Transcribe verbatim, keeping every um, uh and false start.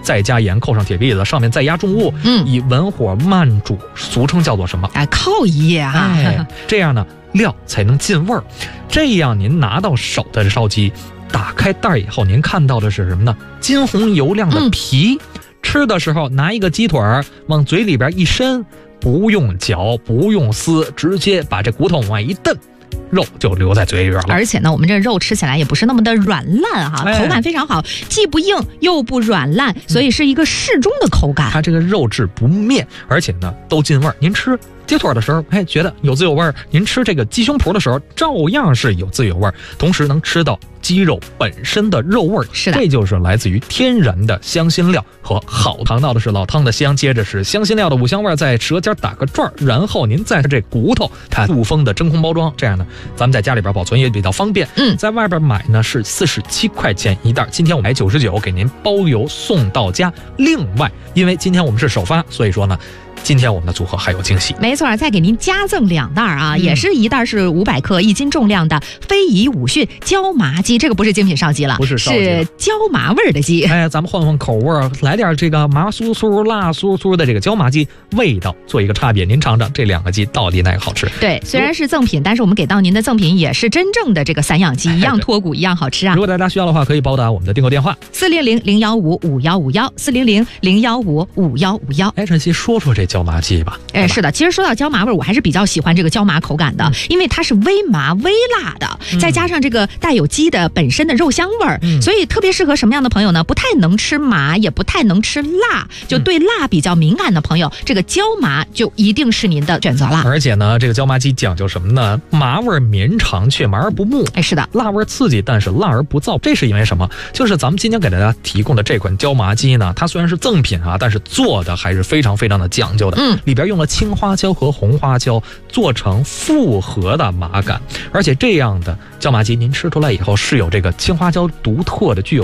再加盐，扣上铁篦子，上面再压重物， 嗯， 以文火慢煮，俗称叫做什么？ 哎，靠一夜啊！ 哎，这样呢，料才能进味儿。这样您拿到手的烧鸡，打开袋以后，您看到的是什么呢？金红油亮的皮。嗯，吃的时候拿一个鸡腿儿往嘴里边一伸，不用嚼，不用撕，直接把这骨头往外一蹬，肉就留在嘴里边了。 而且呢，我们这肉吃起来也不是那么的软烂哈，口感非常好，既不硬又不软烂，所以是一个适中的口感。 它这个肉质不面，而且呢都进味儿。您吃鸡腿的时候，哎，觉得有滋有味儿；您吃这个鸡胸脯的时候，照样是有滋有味儿，同时能吃到鸡肉本身的肉味儿。 是的， 这就是来自于天然的香辛料和好汤。到的是老汤的香，接着是香辛料的五香味，在舌尖打个转儿，然后您再是这骨头，它密封的真空包装，这样呢，咱们在家里边保存也比较方便。 嗯， 在外边买呢是四十七块钱一袋，今天我买九十九，给您包邮送到家。另外，因为今天我们是首发，所以说呢，今天我们的组合还有惊喜。 没错，再给您加赠两袋啊、嗯，也是一袋是五百克一斤重量的非遗武训椒麻鸡，这个不是精品烧鸡了， 不是烧鸡， 是椒麻味的鸡。 哎，咱们换换口味，来点这个麻酥酥、辣酥酥的这个椒麻鸡，味道做一个差别。您尝尝这两个鸡到底哪个好吃？ 对，虽然是赠品，但是我们给到您的赠品也是真正的这个散养鸡，一样脱骨，一样好吃啊。 如果大家需要的话，可以拨打我们的订购电话四零零零幺五五幺五幺四零零零幺五五幺五幺。 哎，晨曦说说这椒麻鸡吧。 哎，是的，其实说到椒麻味，我还是比较喜欢这个椒麻口感的，嗯、因为它是微麻微辣的、嗯，再加上这个带有鸡的本身的肉香味儿、嗯，所以特别适合什么样的朋友呢？不太能吃麻，也不太能吃辣，就对辣比较敏感的朋友，嗯、这个椒麻就一定是您的选择了。 而且呢，这个椒麻鸡讲究什么呢？麻味绵长却麻而不木。 哎，是的， 辣味刺激，但是辣而不燥。这是因为什么？就是咱们今天给大家提供的这款椒麻鸡呢，它虽然是赠品啊，但是做的还是非常非常的讲究的。嗯，里边用了青花椒和红花椒，做成复合的麻感，而且这样的椒麻鸡您吃出来以后是有这个青花椒独特的具有